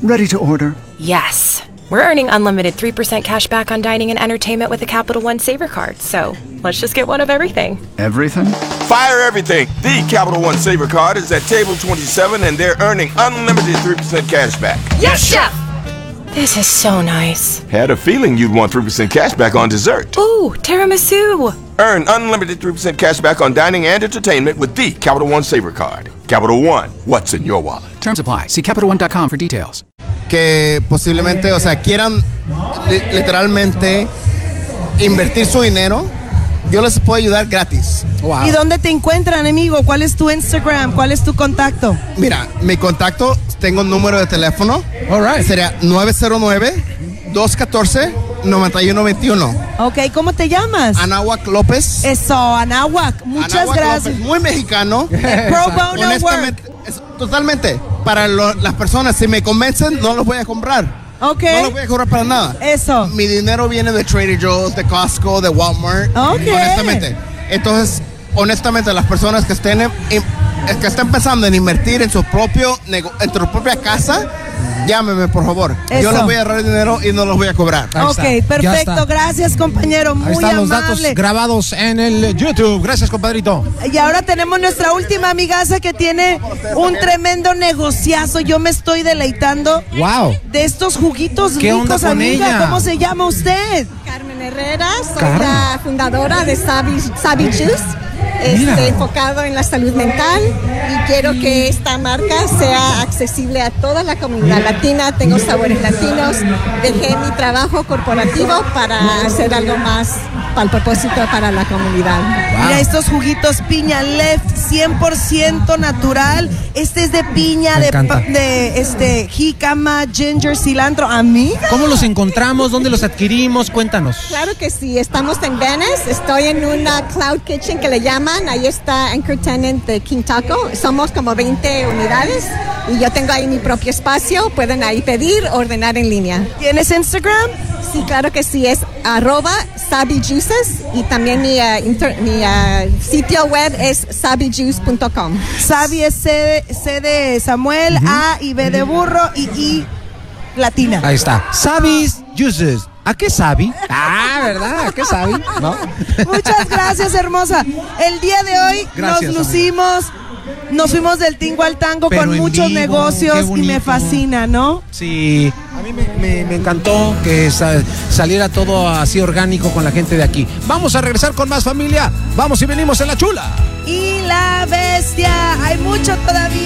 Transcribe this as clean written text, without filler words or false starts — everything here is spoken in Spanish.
Ready to order. Yes. We're earning unlimited 3% cash back on dining and entertainment with a Capital One Saver card, so let's just get one of everything. Everything? Fire everything. The Capital One Saver card is at table 27 and they're earning unlimited 3% cash back. Yes, Chef! This is so nice. Had a feeling you'd want 3% cash back on dessert. Ooh, tiramisu! Earn unlimited 3% cash back on dining and entertainment with the Capital One Saver card. Capital One, what's in your wallet? Terms apply. See CapitalOne.com for details. Que posiblemente, o sea, quieran literalmente invertir su dinero, yo les puedo ayudar gratis. Wow. ¿Y dónde te encuentran, amigo? ¿Cuál es tu Instagram? ¿Cuál es tu contacto? Mira, mi contacto, tengo un número de teléfono. All right. Sería 909-214-9121. Ok, ¿cómo te llamas? Anáhuac López. Eso, Anáhuac. Muchas Anáhuac gracias. López, muy mexicano. Pro bono honestamente, totalmente. Para las personas, si me convencen, no los voy a comprar. Ok. No los voy a cobrar para nada. Eso. Mi dinero viene de Trader Joe's, de Costco, de Walmart. Ok. Honestamente. Entonces, honestamente, las personas que estén pensando en invertir en su propia casa, llámeme, por favor. Eso. Yo les voy a ahorrar dinero y no los voy a cobrar. Ok, perfecto. Gracias, compañero. Muy Ahí están los amable. datos grabados en el YouTube. Gracias, compadrito. Y ahora tenemos nuestra última amigaza que tiene un tremendo negociazo. Yo me estoy deleitando Wow. de estos juguitos ¿Qué onda ricos, con amiga. ella? ¿Cómo se llama usted? Carmen Herrera, soy Carmen. la fundadora de Sabi Juice, Mira. enfocado en la salud mental, y quiero que esta marca sea accesible a toda la comunidad latina. Tengo sabores latinos, dejé mi trabajo corporativo para hacer algo más para el propósito para la comunidad. Mira estos juguitos piña left 100% natural. Este es de piña, Me encanta. de jícama, ginger, cilantro. Amiga. ¿Cómo los encontramos? ¿Dónde los adquirimos? Cuéntanos. Claro que sí, estamos en Venice, estoy en una Cloud Kitchen que le llaman, ahí está Anchor Tenant de King Taco, somos como 20 unidades y yo tengo ahí mi propio espacio, pueden ahí pedir, ordenar en línea. ¿Tienes Instagram? Sí, claro que sí, es @SabiJuices y también mi sitio web es sabijuice.com. Sabi es C de Samuel, A y B de burro y I latina. Ahí está. Sabi's Juices. ¿A qué sabi? ¿Verdad? ¿A qué sabi? ¿No? Muchas gracias, hermosa. El día de hoy Gracias, nos lucimos, nos fuimos del tingo al tango Pero con en muchos vivo, negocios qué y me bonito. fascina, ¿no? Sí, a mí me encantó que saliera todo así orgánico con la gente de aquí. Vamos a regresar con más, familia. Vamos y venimos en La Chula. Y la bestia, hay mucho todavía.